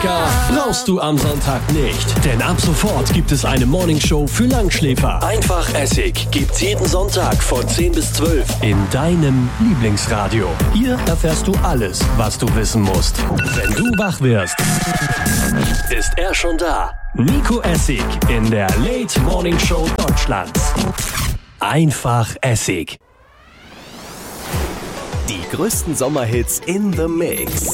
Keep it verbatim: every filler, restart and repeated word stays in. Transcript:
brauchst du am Sonntag nicht. Denn ab sofort gibt es eine Morningshow für Langschläfer. Einfach Essig gibt's jeden Sonntag von zehn bis zwölf in deinem Lieblingsradio. Hier erfährst du alles, was du wissen musst. Wenn du wach wirst, ist er schon da. Nico Essig in der Late Morning Show Deutschlands. Einfach Essig. Die größten Sommerhits in the Mix.